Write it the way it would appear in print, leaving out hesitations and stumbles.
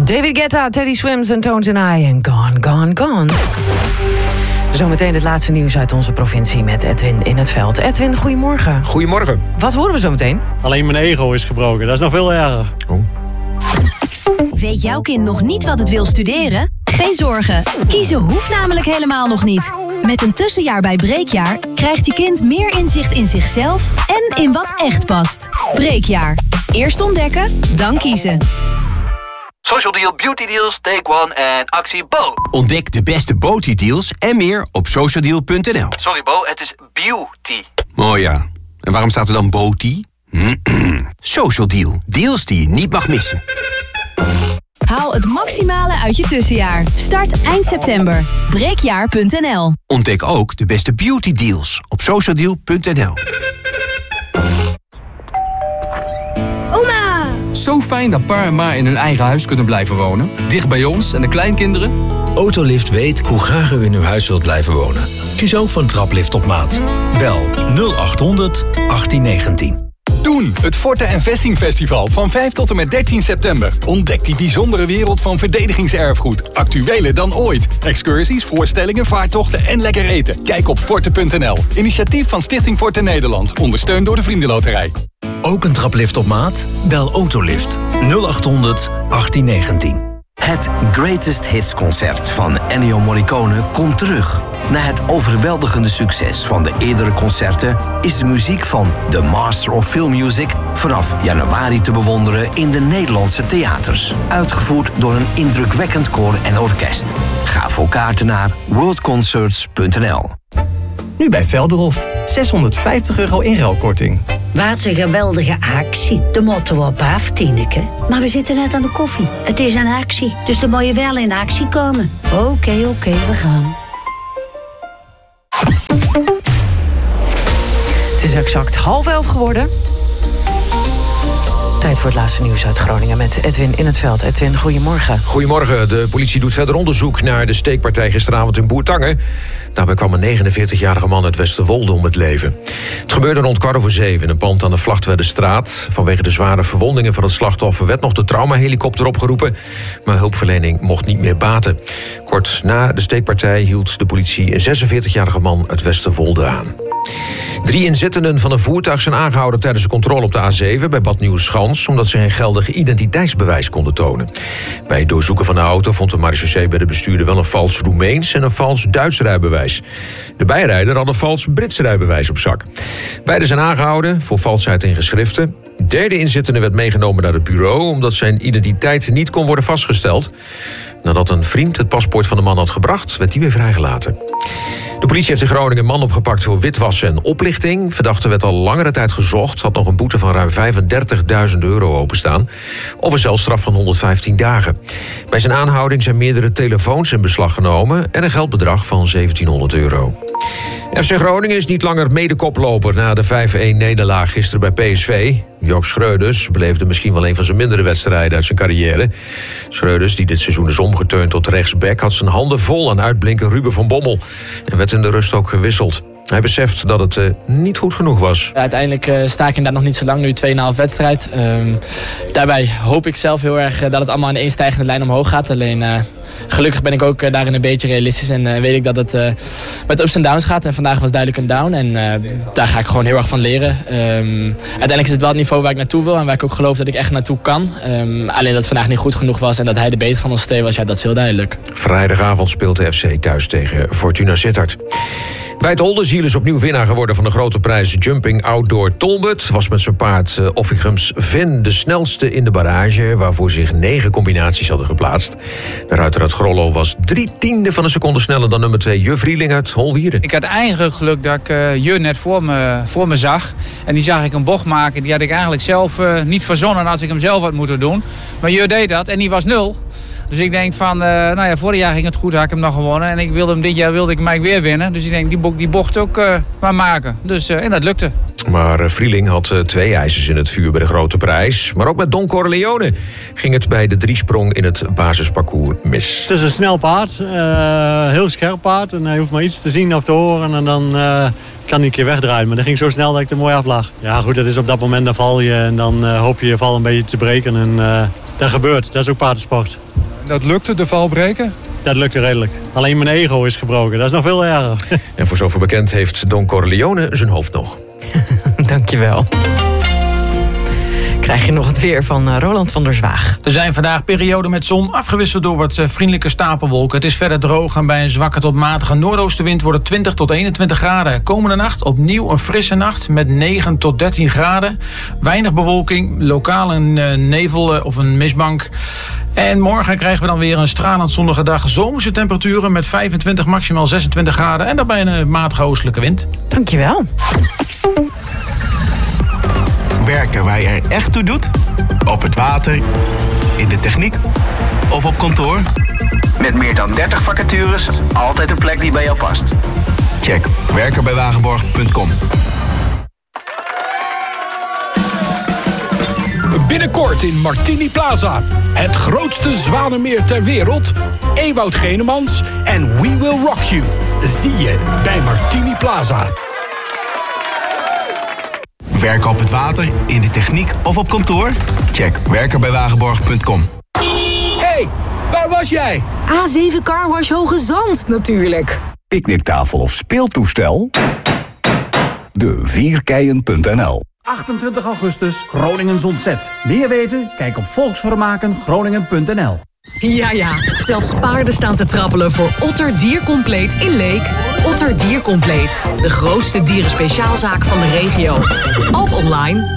David Guetta, Teddy Swims en Tones and I en Gone, Gone, Gone. Zometeen het laatste nieuws uit onze provincie met Edwin in het veld. Edwin, goedemorgen. Goedemorgen. Wat horen we zometeen? Alleen mijn ego is gebroken, dat is nog veel erger. Oh. Weet jouw kind nog niet wat het wil studeren? Geen zorgen, kiezen hoeft namelijk helemaal nog niet. Met een tussenjaar bij Breekjaar krijgt je kind meer inzicht in zichzelf en in wat echt past. Breekjaar. Eerst ontdekken, dan kiezen. Social Deal, Beauty Deals, Take One en actie Bo. Ontdek de beste Beauty deals en meer op socialdeal.nl. Sorry Bo, het is beauty. Oh ja, en waarom staat er dan Beauty? Social Deal, deals die je niet mag missen. Haal het maximale uit je tussenjaar. Start eind september. Breekjaar.nl. Ontdek ook de beste beauty deals op socialdeal.nl. Oma! Zo fijn dat pa en ma in hun eigen huis kunnen blijven wonen. Dicht bij ons en de kleinkinderen. Autolift weet hoe graag u in uw huis wilt blijven wonen. Kies ook voor een traplift op maat. Bel 0800 1819. Doen, het Forte en Vesting Festival van 5 tot en met 13 september. Ontdek die bijzondere wereld van verdedigingserfgoed. Actueler dan ooit. Excursies, voorstellingen, vaartochten en lekker eten. Kijk op forte.nl. Initiatief van Stichting Forte Nederland. Ondersteund door de Vriendenloterij. Ook een traplift op maat? Bel Autolift 0800 1819. Het Greatest Hits concert van Ennio Morricone komt terug. Na het overweldigende succes van de eerdere concerten is de muziek van The Master of Film Music vanaf januari te bewonderen in de Nederlandse theaters. Uitgevoerd door een indrukwekkend koor en orkest. Ga voor kaarten naar worldconcerts.nl. Nu bij Velderhof. €650 inruilkorting. Wat een geweldige actie. De moeten we op af, Tineke. Maar we zitten net aan de koffie. Het is een actie, dus dan moet je wel in actie komen. Oké, we gaan. Het is exact 10:30 geworden. Tijd voor het laatste nieuws uit Groningen met Edwin in het veld. Edwin, goedemorgen. Goedemorgen. De politie doet verder onderzoek naar de steekpartij gisteravond in Bourtange. Daarbij kwam een 49-jarige man uit Westerwolde om het leven. Het gebeurde rond 7:15 in een pand aan de Vlachtweddestraat. Vanwege de zware verwondingen van het slachtoffer werd nog de traumahelikopter opgeroepen, maar hulpverlening mocht niet meer baten. Kort na de steekpartij hield de politie een 46-jarige man uit Westerwolde aan. 3 inzittenden van een voertuig zijn aangehouden tijdens de controle op de A7 bij Bad Nieuweschans, omdat ze geen geldig identiteitsbewijs konden tonen. Bij het doorzoeken van de auto vond de marechaussee bij de bestuurder wel een vals Roemeens en een vals Duits rijbewijs. De bijrijder had een vals Brits rijbewijs op zak. Beiden zijn aangehouden voor valsheid in geschriften. De derde inzittende werd meegenomen naar het bureau omdat zijn identiteit niet kon worden vastgesteld. Nadat een vriend het paspoort van de man had gebracht, werd hij weer vrijgelaten. De politie heeft in Groningen een man opgepakt voor witwassen en oplichting. Verdachte werd al langere tijd gezocht, had nog een boete van ruim €35.000 openstaan. Of een celstraf van 115 dagen. Bij zijn aanhouding zijn meerdere telefoons in beslag genomen en een geldbedrag van €1700. FC Groningen is niet langer medekoploper na de 5-1-nederlaag gisteren bij PSV. Jörg Schreuders beleefde misschien wel een van zijn mindere wedstrijden uit zijn carrière. Schreuders, die dit seizoen is omgeturnd tot rechtsback, had zijn handen vol aan uitblinker Ruben van Bommel en werd in de rust ook gewisseld. Hij beseft dat het niet goed genoeg was. Uiteindelijk sta ik inderdaad nog niet zo lang, nu 2,5 wedstrijd. Daarbij hoop ik zelf heel erg dat het allemaal in één stijgende lijn omhoog gaat. Alleen gelukkig ben ik ook daarin een beetje realistisch en weet ik dat het met ups en downs gaat. En vandaag was duidelijk een down en daar ga ik gewoon heel erg van leren. Uiteindelijk is het wel het niveau waar ik naartoe wil en waar ik ook geloof dat ik echt naartoe kan. Alleen dat het vandaag niet goed genoeg was en dat hij de beter van ons twee was, ja, dat is heel duidelijk. Vrijdagavond speelt de FC thuis tegen Fortuna Sittard. Bij het Oldenziel is opnieuw winnaar geworden van de grote prijs Jumping Outdoor Tolbut. Was met zijn paard Officums Vin de snelste in de barrage, waarvoor zich 9 combinaties hadden geplaatst. De ruiter uit Grollo was 3/10 van een seconde sneller dan nummer 2 Juf Rieling uit Holwieren. Ik had eigenlijk geluk dat ik Jur net voor me zag. En die zag ik een bocht maken. Die had ik eigenlijk zelf niet verzonnen als ik hem zelf had moeten doen. Maar Jur deed dat en die was 0. Dus ik denk van, vorig jaar ging het goed, had ik hem nog gewonnen. En dit jaar wilde ik hem weer winnen. Dus ik denk, die bocht ook maar maken. Dus, en dat lukte. Maar Vrieling had 2 ijzers in het vuur bij de grote prijs. Maar ook met Don Corleone ging het bij de 3-sprong in het basisparcours mis. Het is een snel paard, heel scherp paard. En hij hoeft maar iets te zien of te horen en dan kan hij een keer wegdraaien. Maar dat ging zo snel dat ik er mooi af lag. Ja goed, dat is op dat moment, dan val je en dan hoop je je val een beetje te breken. En Dat gebeurt, dat is ook paardensport. Dat lukte, de val breken? Dat lukte redelijk. Alleen mijn ego is gebroken, dat is nog veel erger. En voor zover bekend heeft Don Corleone zijn hoofd nog. Dankjewel. Krijg je nog het weer van Roland van der Zwaag. Er zijn vandaag perioden met zon, afgewisseld door wat vriendelijke stapelwolken. Het is verder droog en bij een zwakke tot matige noordoostenwind wordt het 20 tot 21 graden. Komende nacht opnieuw een frisse nacht met 9 tot 13 graden. Weinig bewolking, lokaal een nevel of een mistbank. En morgen krijgen we dan weer een stralend zonnige dag. Zomerse temperaturen met 25, maximaal 26 graden. En daarbij een matige oostelijke wind. Dankjewel. Werken waar je er echt toe doet? Op het water, in de techniek of op kantoor? Met meer dan 30 vacatures, altijd een plek die bij jou past. Check werkenbijwagenborg.com. Binnenkort in Martini Plaza. Het grootste zwanenmeer ter wereld. Ewout Genemans en We Will Rock You. Zie je bij Martini Plaza. Werken op het water, in de techniek of op kantoor? Check werkenbijwagenborg.com. Hey, waar was jij? A7 Carwash Hoge Zand natuurlijk. Picknicktafel of speeltoestel? De Vierkeien.nl. 28 augustus, Groningen ontzet. Meer weten? Kijk op volksvermakengroningen.nl. Ja, zelfs paarden staan te trappelen voor Otter Diercompleet in Leek. Otter Diercompleet, de grootste dierenspeciaalzaak van de regio. Ook online